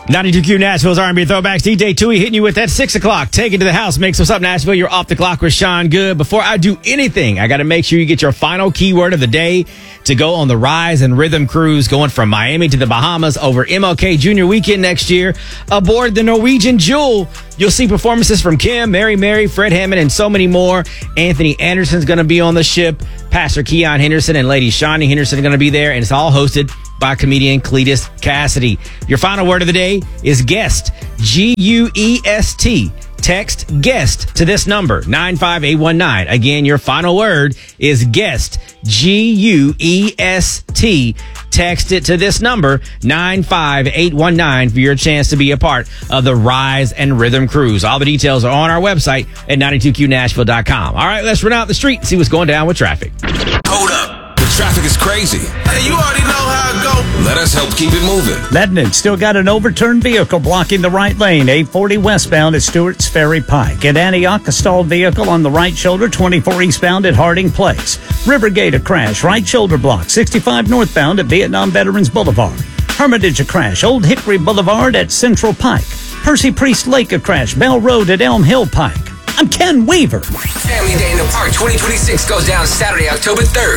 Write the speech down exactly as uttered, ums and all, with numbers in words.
ninety-two Q Nashville's R and B Throwbacks. D J Tui hitting you with that six o'clock. Take it to the house mix. What's up, Nashville? You're off the clock with Sean Good. Before I do anything, I got to make sure you get your final keyword of the day to go on the Rise and Rhythm cruise going from Miami to the Bahamas over M L K Junior weekend next year. Aboard the Norwegian Jewel, you'll see performances from Kim, Mary Mary, Fred Hammond, and so many more. Anthony Anderson's going to be on the ship. Pastor Keon Henderson and Lady Shawnee Henderson are going to be there, and it's all hosted by comedian Cletus Cassidy. Your final word of the day is guest. G U E S T. Text guest to this number, nine five eight one nine. Again, your final word is guest. G U E S T. Text it to this number, nine five eight one nine, for your chance to be a part of the Rise and Rhythm Cruise. All the details are on our website at ninety-two Q Nashville dot com. All right, let's run out the street and see what's going down with traffic. Hold up. The traffic is crazy. Hey, you already know how it go. Let us help keep it moving. Lebanon still got an overturned vehicle blocking the right lane, eight forty westbound at Stewart's Ferry Pike. At Antioch, a stalled vehicle on the right shoulder, twenty-four eastbound at Harding Place. Rivergate, a crash, right shoulder block, sixty-five northbound at Vietnam Veterans Boulevard. Hermitage, a crash, Old Hickory Boulevard at Central Pike. Percy Priest Lake, a crash, Bell Road at Elm Hill Pike. I'm Ken Weaver. Family Day in the Park twenty twenty-six goes down Saturday, October third.